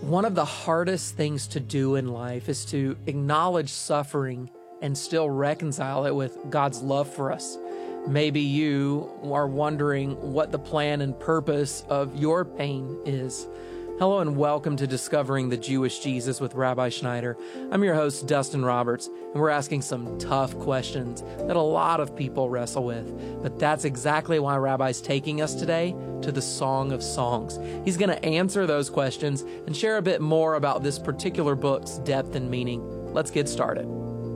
One of the hardest things to do in life is to acknowledge suffering and still reconcile it with God's love for us. Maybe you are wondering what the plan and purpose of your pain is. Hello and welcome to Discovering the Jewish Jesus with Rabbi Schneider. I'm your host, Dustin Roberts, and we're asking some tough questions that a lot of people wrestle with. But that's exactly why Rabbi's taking us today to the Song of Songs. He's going to answer those questions and share a bit more about this particular book's depth and meaning. Let's get started.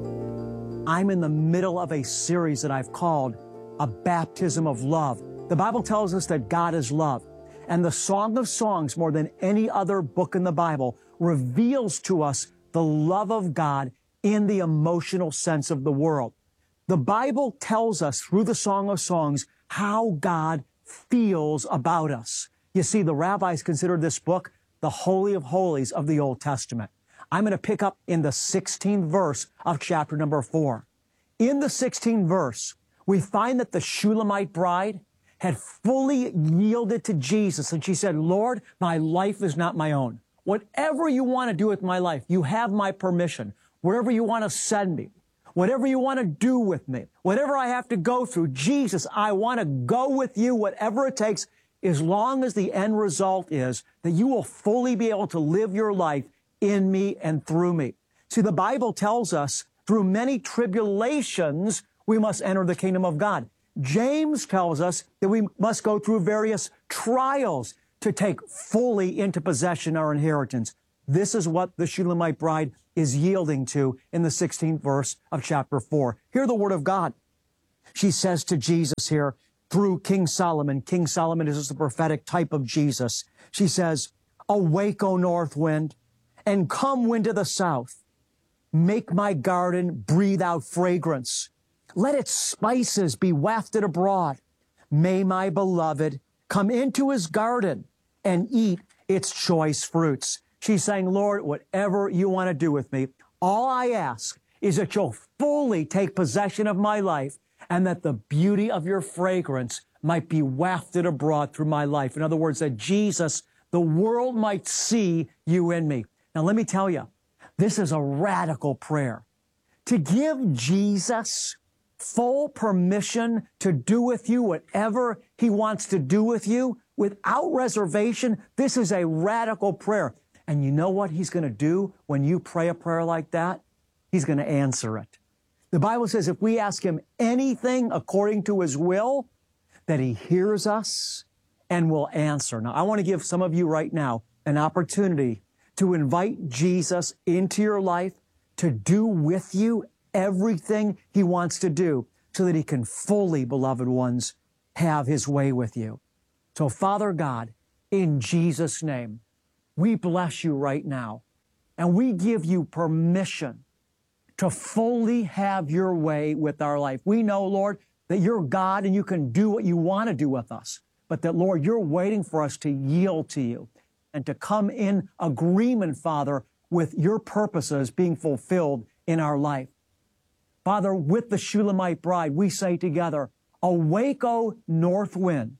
I'm in the middle of a series that I've called A Baptism of Love. The Bible tells us that God is love. And the Song of Songs, more than any other book in the Bible, reveals to us the love of God in the emotional sense of the world. The Bible tells us through the Song of Songs how God feels about us. You see, the rabbis consider this book the Holy of Holies of the Old Testament. I'm going to pick up in the 16th verse of chapter number 4. In the 16th verse, we find that the Shulamite bride had fully yielded to Jesus. And she said, Lord, my life is not my own. Whatever you want to do with my life, you have my permission. Wherever you want to send me, whatever you want to do with me, whatever I have to go through, Jesus, I want to go with you, whatever it takes, as long as the end result is that you will fully be able to live your life in me and through me. See, the Bible tells us through many tribulations, we must enter the kingdom of God. James tells us that we must go through various trials to take fully into possession our inheritance. This is what the Shulamite bride is yielding to in the 16th verse of chapter 4. Hear the word of God. She says to Jesus here through King Solomon. King Solomon is the prophetic type of Jesus. She says, awake, O north wind, and come wind of the south. Make my garden breathe out fragrance. Let its spices be wafted abroad. May my beloved come into his garden and eat its choice fruits. She's saying, Lord, whatever you want to do with me, all I ask is that you'll fully take possession of my life and that the beauty of your fragrance might be wafted abroad through my life. In other words, that Jesus, the world might see you in me. Now, let me tell you, this is a radical prayer. To give Jesus full permission to do with you whatever he wants to do with you without reservation, this is a radical prayer. And you know what he's going to do when you pray a prayer like that? He's going to answer it. The Bible says if we ask him anything according to his will, that he hears us and will answer. Now, I want to give some of you right now an opportunity to invite Jesus into your life to do with you everything he wants to do so that he can fully, beloved ones, have his way with you. So, Father God, in Jesus' name, we bless you right now, and we give you permission to fully have your way with our life. We know, Lord, that you're God and you can do what you want to do with us, but that, Lord, you're waiting for us to yield to you and to come in agreement, Father, with your purposes being fulfilled in our life. Father, with the Shulamite bride, we say together, awake, O north wind,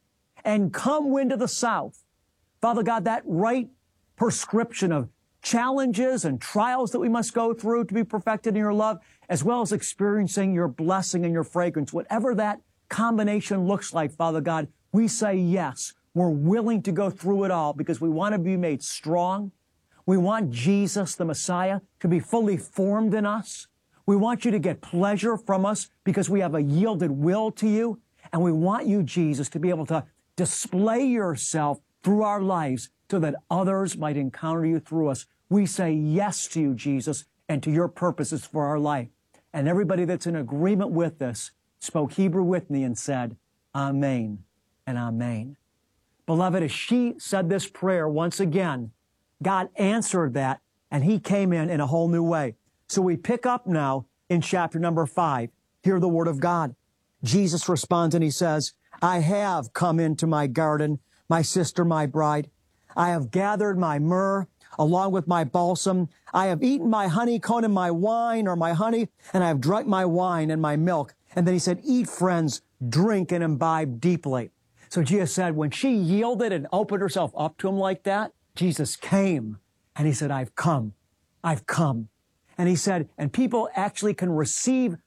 and come wind of the south. Father God, that right prescription of challenges and trials that we must go through to be perfected in your love, as well as experiencing your blessing and your fragrance, whatever that combination looks like, Father God, we say yes. We're willing to go through it all because we want to be made strong. We want Jesus, the Messiah, to be fully formed in us. We want you to get pleasure from us because we have a yielded will to you. And we want you, Jesus, to be able to display yourself through our lives so that others might encounter you through us. We say yes to you, Jesus, and to your purposes for our life. And everybody that's in agreement with this spoke Hebrew with me and said, Amen and Amen. Beloved, as she said this prayer once again, God answered that, and he came in a whole new way. So we pick up now in chapter number 5. Hear the word of God. Jesus responds and he says, I have come into my garden, my sister, my bride. I have gathered my myrrh along with my balsam. I have eaten my honeycomb and my wine, or my honey, and I have drunk my wine and my milk. And then he said, eat, friends, drink and imbibe deeply. So Jesus said when she yielded and opened herself up to him like that, Jesus came And he said, I've come. I've come. And he said, and people actually can receive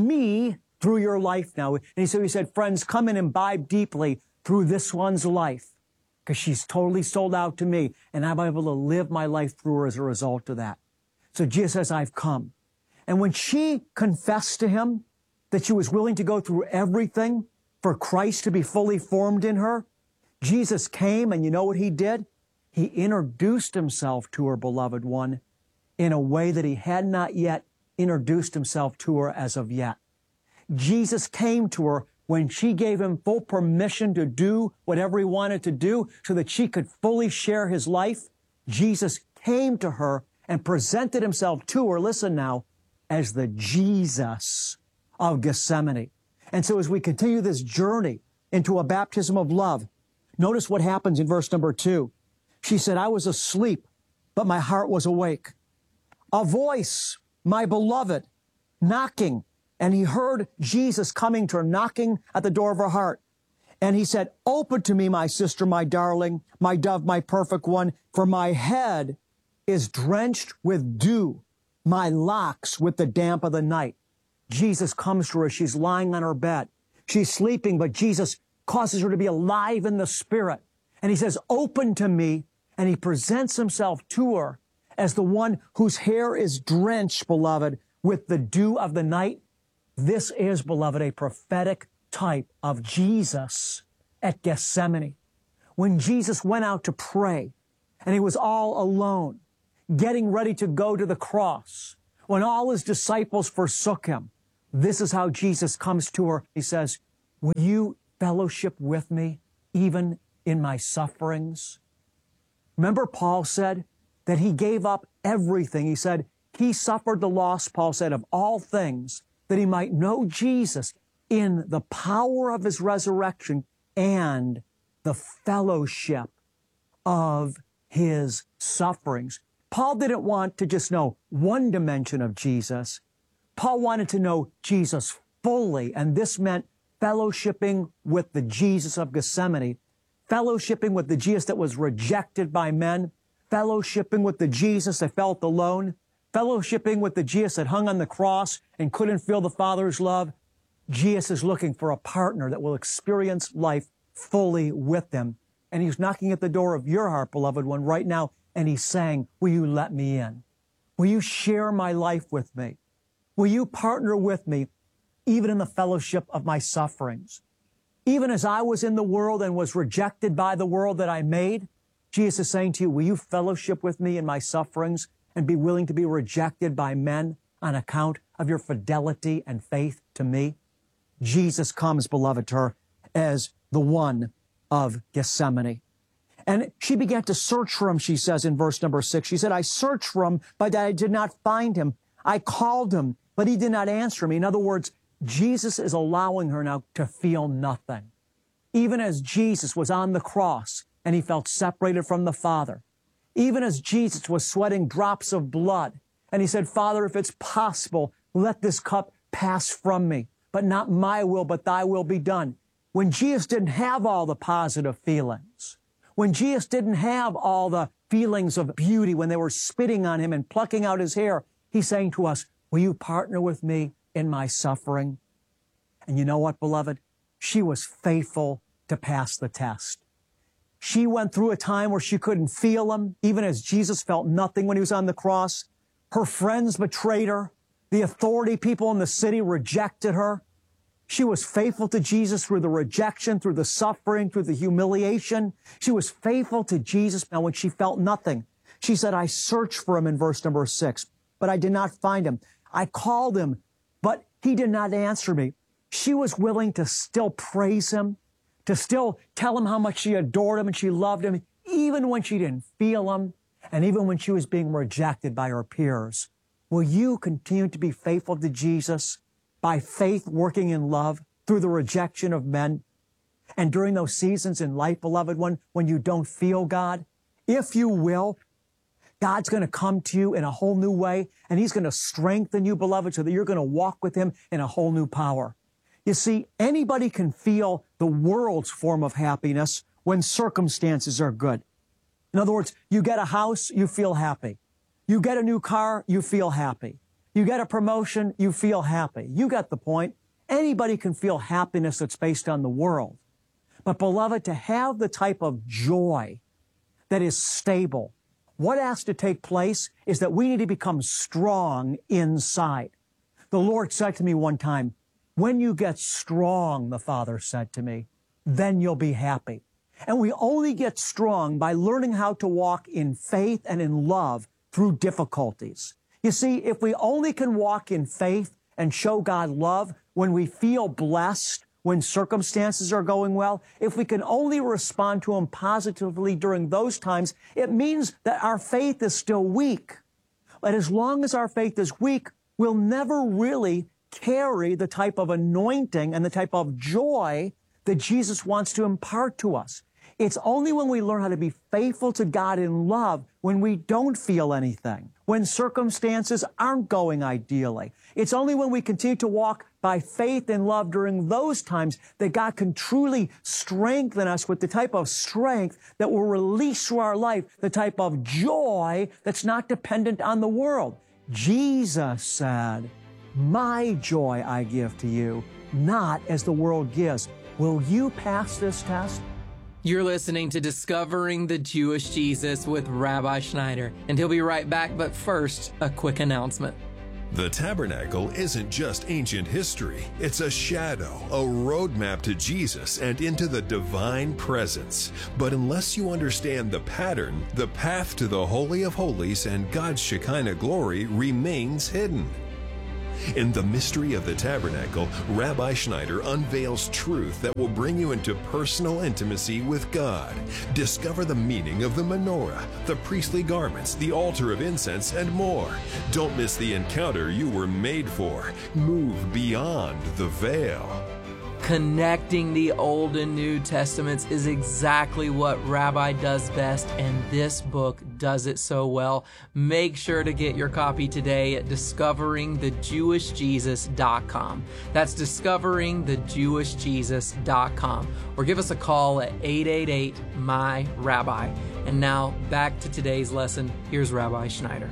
me through your life now. And so he said, friends, come and imbibe deeply through this one's life, because she's totally sold out to me, and I'm able to live my life through her as a result of that. So Jesus says, I've come. And when she confessed to him that she was willing to go through everything for Christ to be fully formed in her, Jesus came, and you know what he did? He introduced himself to her, beloved one, in a way that he had not yet introduced himself to her as of yet. Jesus came to her when she gave him full permission to do whatever he wanted to do so that she could fully share his life. Jesus came to her and presented himself to her, listen now, as the Jesus of Gethsemane. And so as we continue this journey into a baptism of love, notice what happens in verse number 2. She said, I was asleep, but my heart was awake. A voice, my beloved, knocking. And he heard Jesus coming to her, knocking at the door of her heart. And he said, open to me, my sister, my darling, my dove, my perfect one, for my head is drenched with dew, my locks with the damp of the night. Jesus comes to her. She's lying on her bed. She's sleeping, but Jesus causes her to be alive in the spirit. And he says, open to me. And he presents himself to her as the one whose hair is drenched, beloved, with the dew of the night. This is, beloved, a prophetic type of Jesus at Gethsemane. When Jesus went out to pray and he was all alone, getting ready to go to the cross, when all his disciples forsook him, this is how Jesus comes to her. He says, will you fellowship with me even in my sufferings? Remember, Paul said that he gave up everything. He said he suffered the loss, Paul said, of all things, that he might know Jesus in the power of his resurrection and the fellowship of his sufferings. Paul didn't want to just know one dimension of Jesus. Paul wanted to know Jesus fully, and this meant fellowshipping with the Jesus of Gethsemane, fellowshipping with the Jesus that was rejected by men, fellowshipping with the Jesus that felt alone, fellowshipping with the Jesus that hung on the cross and couldn't feel the Father's love. Jesus is looking for a partner that will experience life fully with him. And he's knocking at the door of your heart, beloved one, right now. And he's saying, will you let me in? Will you share my life with me? Will you partner with me even in the fellowship of my sufferings? Even as I was in the world and was rejected by the world that I made, Jesus is saying to you, will you fellowship with me in my sufferings and be willing to be rejected by men on account of your fidelity and faith to me? Jesus comes, beloved, to her as the one of Gethsemane. And she began to search for him, she says in verse number 6. She said, I searched for him, but I did not find him. I called him, but he did not answer me. In other words, Jesus is allowing her now to feel nothing. Even as Jesus was on the cross and he felt separated from the Father, even as Jesus was sweating drops of blood, and he said, Father, if it's possible, let this cup pass from me, but not my will, but thy will be done. When Jesus didn't have all the positive feelings, when Jesus didn't have all the feelings of beauty when they were spitting on him and plucking out his hair, he's saying to us, will you partner with me in my suffering? And you know what, beloved? She was faithful to pass the test. She went through a time where she couldn't feel him, even as Jesus felt nothing when he was on the cross. Her friends betrayed her. The authority people in the city rejected her. She was faithful to Jesus through the rejection, through the suffering, through the humiliation. She was faithful to Jesus. Now, when she felt nothing, she said, I searched for him in verse number 6, but I did not find him. I called him, but he did not answer me. She was willing to still praise him, to still tell him how much she adored him and she loved him, even when she didn't feel him, and even when she was being rejected by her peers. Will you continue to be faithful to Jesus by faith working in love through the rejection of men? And during those seasons in life, beloved one, when you don't feel God, if you will, God's going to come to you in a whole new way, and he's going to strengthen you, beloved, so that you're going to walk with him in a whole new power. You see, anybody can feel the world's form of happiness when circumstances are good. In other words, you get a house, you feel happy. You get a new car, you feel happy. You get a promotion, you feel happy. You get the point. Anybody can feel happiness that's based on the world. But beloved, to have the type of joy that is stable, what has to take place is that we need to become strong inside. The Lord said to me one time, when you get strong, the Father said to me, then you'll be happy. And we only get strong by learning how to walk in faith and in love through difficulties. You see, if we only can walk in faith and show God love when we feel blessed, when circumstances are going well, if we can only respond to Him positively during those times, it means that our faith is still weak. But as long as our faith is weak, we'll never really carry the type of anointing and the type of joy that Jesus wants to impart to us. It's only when we learn how to be faithful to God in love when we don't feel anything, when circumstances aren't going ideally. It's only when we continue to walk by faith and love during those times that God can truly strengthen us with the type of strength that will release through our life, the type of joy that's not dependent on the world. Jesus said, "My joy I give to you, not as the world gives." Will you pass this test? You're listening to Discovering the Jewish Jesus with Rabbi Schneider, and he'll be right back, but first, a quick announcement. The tabernacle isn't just ancient history. It's a shadow, a roadmap to Jesus and into the divine presence. But unless you understand the pattern, the path to the Holy of Holies and God's Shekinah glory remains hidden. In the mystery of the tabernacle, Rabbi Schneider unveils truth that will bring you into personal intimacy with God. Discover the meaning of the menorah, the priestly garments, the altar of incense, and more. Don't miss the encounter you were made for. Move beyond the veil. Connecting the Old and New Testaments is exactly what Rabbi does best, and this book does it so well. Make sure to get your copy today at discoveringthejewishjesus.com. That's discoveringthejewishjesus.com. Or give us a call at 888-MY-RABBI. And now, back to today's lesson. Here's Rabbi Schneider.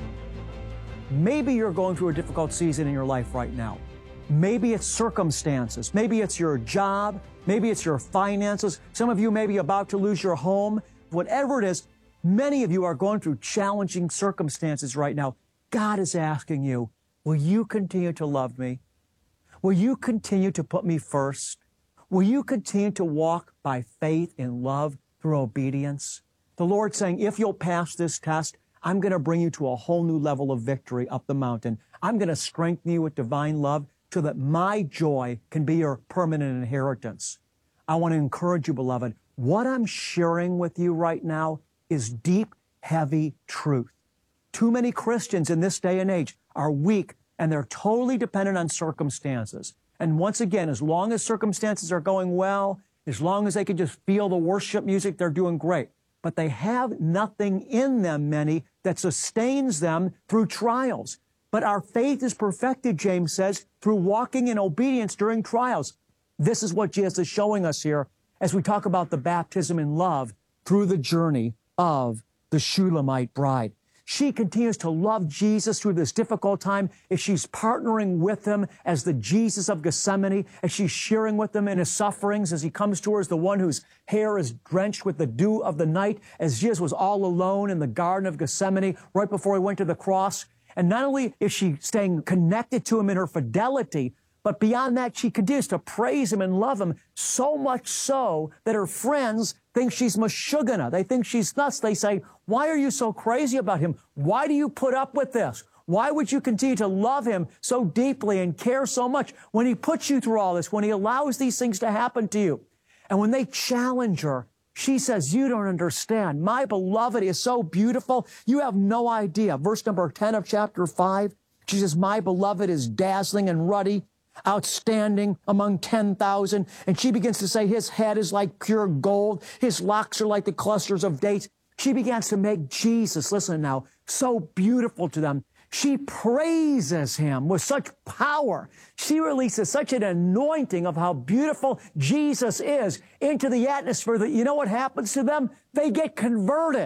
Maybe you're going through a difficult season in your life right now. Maybe it's circumstances. Maybe it's your job. Maybe it's your finances. Some of you may be about to lose your home. Whatever it is, many of you are going through challenging circumstances right now. God is asking you, will you continue to love me? Will you continue to put me first? Will you continue to walk by faith and love through obedience? The Lord's saying, if you'll pass this test, I'm going to bring you to a whole new level of victory up the mountain. I'm going to strengthen you with divine love, so that my joy can be your permanent inheritance. I want to encourage you, beloved. What I'm sharing with you right now is deep, heavy truth. Too many Christians in this day and age are weak, and they're totally dependent on circumstances. And once again, as long as circumstances are going well, as long as they can just feel the worship music, they're doing great. But they have nothing in them, many, that sustains them through trials. But our faith is perfected, James says, through walking in obedience during trials. This is what Jesus is showing us here as we talk about the baptism in love through the journey of the Shulamite bride. She continues to love Jesus through this difficult time as she's partnering with him as the Jesus of Gethsemane, as she's sharing with him in his sufferings, as he comes to her as the one whose hair is drenched with the dew of the night, as Jesus was all alone in the Garden of Gethsemane right before he went to the cross. And not only is she staying connected to him in her fidelity, but beyond that, she continues to praise him and love him, so much so that her friends think she's Meshuggah. They think she's nuts. They say, why are you so crazy about him? Why do you put up with this? Why would you continue to love him so deeply and care so much when he puts you through all this, when he allows these things to happen to you? And when they challenge her, she says, you don't understand. My beloved is so beautiful. You have no idea. Verse number 10 of chapter 5, she says, my beloved is dazzling and ruddy, outstanding among 10,000. And she begins to say, his head is like pure gold. His locks are like the clusters of dates. She begins to make Jesus, listen now, so beautiful to them. She praises him with such power. She releases such an anointing of how beautiful Jesus is into the atmosphere that you know what happens to them? They get converted.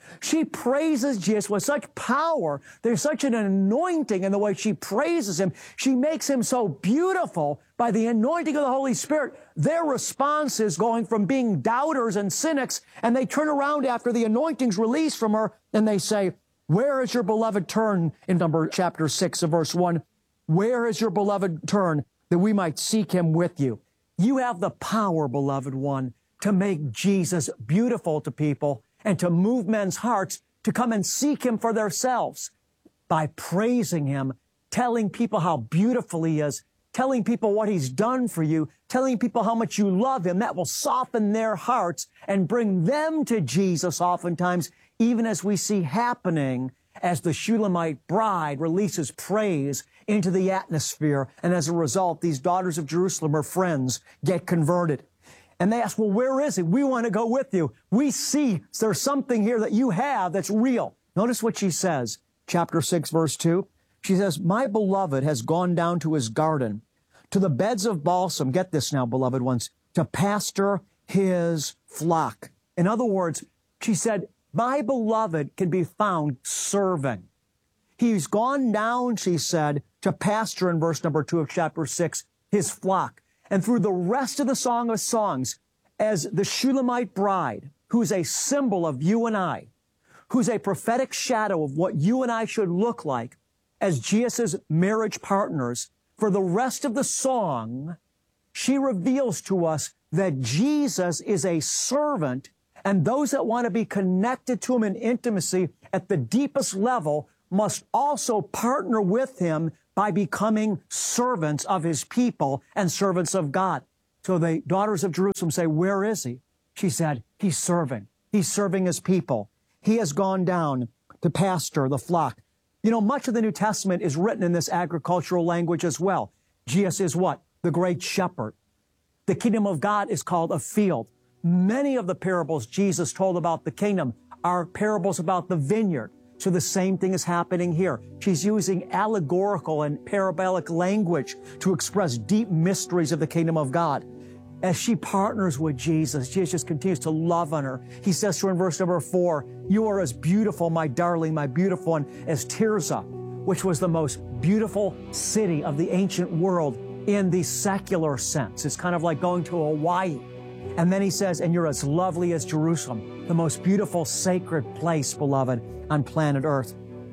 She praises Jesus with such power. There's such an anointing in the way she praises him. She makes him so beautiful by the anointing of the Holy Spirit. Their response is going from being doubters and cynics, and they turn around after the anointing's released from her, and they say, where is your beloved? Turn in chapter 6 of verse 1. Where is your beloved? Turn that we might seek him with you. You have the power, beloved one, to make Jesus beautiful to people and to move men's hearts to come and seek him for themselves by praising him, telling people how beautiful he is, telling people what he's done for you, telling people how much you love him. That will soften their hearts and bring them to Jesus oftentimes, even as we see happening as the Shulamite bride releases praise into the atmosphere. And as a result, these daughters of Jerusalem, her friends, get converted. And they ask, well, where is he? We want to go with you. We see there's something here that you have that's real. Notice what she says, chapter 6, verse 2. She says, my beloved has gone down to his garden, to the beds of balsam. Get this now, beloved ones, to pasture his flock. In other words, she said, my beloved can be found serving. He's gone down, she said, to pasture in verse number 2 of chapter 6, his flock. And through the rest of the Song of Songs, as the Shulamite bride, who's a symbol of you and I, who's a prophetic shadow of what you and I should look like as Jesus' marriage partners, for the rest of the song, she reveals to us that Jesus is a servant, and those that want to be connected to him in intimacy at the deepest level must also partner with him by becoming servants of his people and servants of God. So the daughters of Jerusalem say, where is he? She said, he's serving. He's serving his people. He has gone down to pasture the flock. You know, much of the New Testament is written in this agricultural language as well. Jesus is what? The great shepherd. The kingdom of God is called a field. Many of the parables Jesus told about the kingdom are parables about the vineyard. So the same thing is happening here. She's using allegorical and parabolic language to express deep mysteries of the kingdom of God. As she partners with Jesus, Jesus continues to love on her. He says to her in verse number 4, you are as beautiful, my darling, my beautiful one, as Tirzah, which was the most beautiful city of the ancient world in the secular sense. It's kind of like going to Hawaii. And then he says, and you're as lovely as Jerusalem, the most beautiful sacred place, beloved, on planet Earth.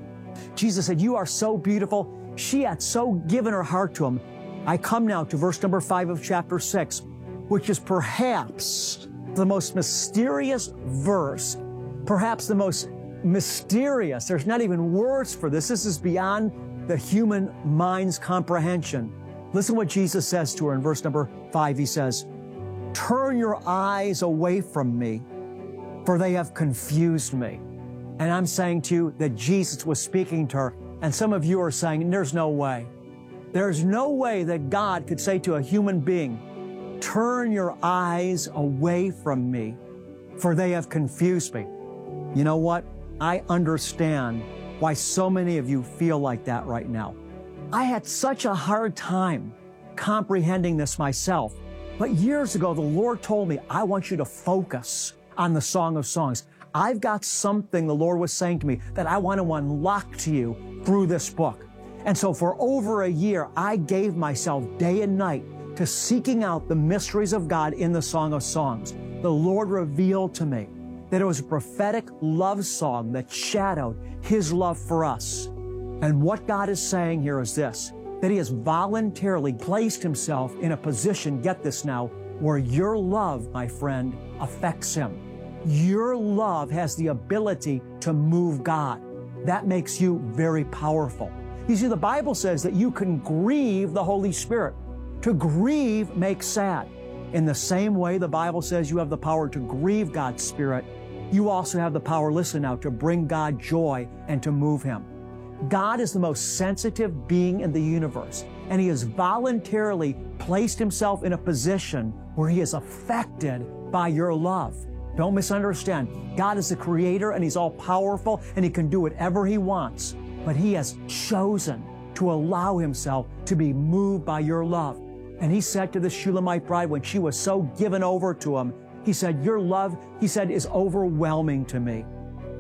Jesus said, you are so beautiful. She had so given her heart to him. I come now to verse number 5 of chapter 6, which is perhaps the most mysterious verse, perhaps the most mysterious. There's not even words for this. This is beyond the human mind's comprehension. Listen what Jesus says to her in verse number 5. He says, turn your eyes away from me, for they have confused me. And I'm saying to you that Jesus was speaking to her, and some of you are saying, there's no way. There's no way that God could say to a human being, turn your eyes away from me, for they have confused me. You know what? I understand why so many of you feel like that right now. I had such a hard time comprehending this myself. But years ago, the Lord told me, I want you to focus on the Song of Songs. I've got something the Lord was saying to me that I want to unlock to you through this book. And so for over a year, I gave myself day and night to seeking out the mysteries of God in the Song of Songs. The Lord revealed to me that it was a prophetic love song that shadowed his love for us. And what God is saying here is this, that he has voluntarily placed himself in a position, get this now, where your love, my friend, affects him. Your love has the ability to move God. That makes you very powerful. You see, the Bible says that you can grieve the Holy Spirit. To grieve makes sad. In the same way the Bible says you have the power to grieve God's Spirit, you also have the power, listen now, to bring God joy and to move him. God is the most sensitive being in the universe, and he has voluntarily placed himself in a position where he is affected by your love. Don't misunderstand. God is the creator, and he's all powerful, and he can do whatever he wants. But he has chosen to allow himself to be moved by your love. And he said to the Shulamite bride, when she was so given over to him, he said, your love, he said, is overwhelming to me.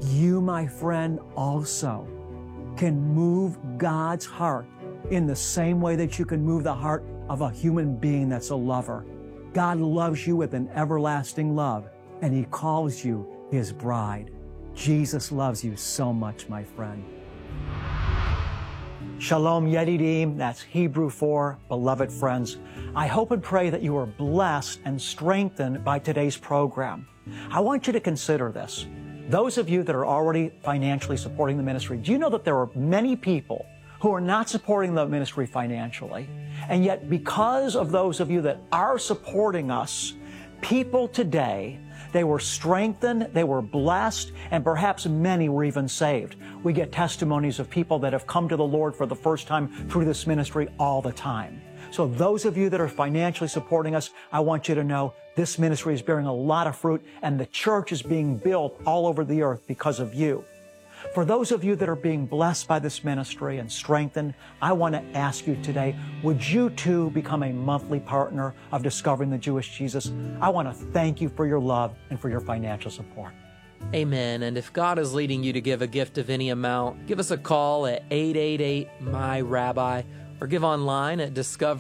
you, my friend, also can move God's heart in the same way that you can move the heart of a human being that's a lover. God loves you with an everlasting love, and He calls you His bride. Jesus loves you so much, my friend. Shalom Yedidim, that's Hebrew for beloved friends. I hope and pray that you are blessed and strengthened by today's program. I want you to consider this. Those of you that are already financially supporting the ministry, do you know that there are many people who are not supporting the ministry financially? And yet, because of those of you that are supporting us, people today, they were strengthened, they were blessed, and perhaps many were even saved. We get testimonies of people that have come to the Lord for the first time through this ministry all the time. So those of you that are financially supporting us, I want you to know this ministry is bearing a lot of fruit, and the church is being built all over the earth because of you. For those of you that are being blessed by this ministry and strengthened, I want to ask you today, would you too become a monthly partner of Discovering the Jewish Jesus? I want to thank you for your love and for your financial support. Amen. And if God is leading you to give a gift of any amount, give us a call at 888-MY-RABBI or give online at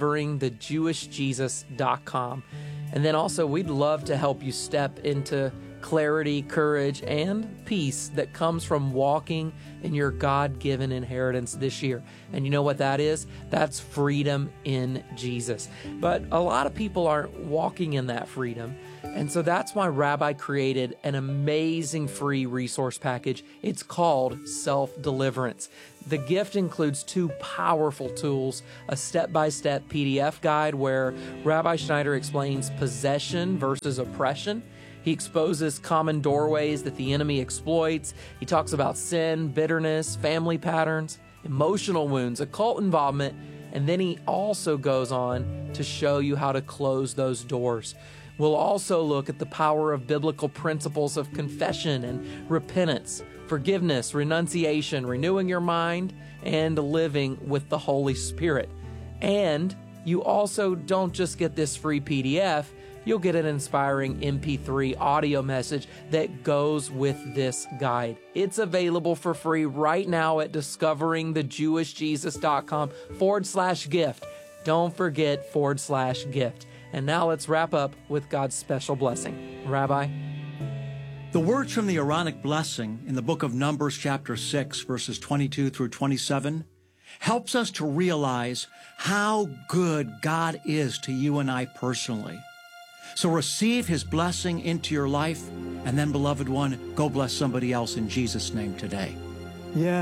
discoveringthejewishjesus.com. And then also, we'd love to help you step into clarity, courage, and peace that comes from walking in your God-given inheritance this year. And you know what that is? That's freedom in Jesus. But a lot of people aren't walking in that freedom. And so that's why Rabbi created an amazing free resource package. It's called Self-Deliverance. The gift includes 2 powerful tools, a step-by-step PDF guide where Rabbi Schneider explains possession versus oppression. He exposes common doorways that the enemy exploits. He talks about sin, bitterness, family patterns, emotional wounds, occult involvement, and then he also goes on to show you how to close those doors. We'll also look at the power of biblical principles of confession and repentance, forgiveness, renunciation, renewing your mind, and living with the Holy Spirit. And you also don't just get this free PDF, you'll get an inspiring MP3 audio message that goes with this guide. It's available for free right now at discoveringthejewishjesus.com/gift. Don't forget /gift. And now let's wrap up with God's special blessing. Rabbi? The words from the Aaronic blessing in the book of Numbers chapter 6, verses 22 through 27, helps us to realize how good God is to you and I personally. So receive His blessing into your life, and then, beloved one, go bless somebody else in Jesus' name today. Yeah.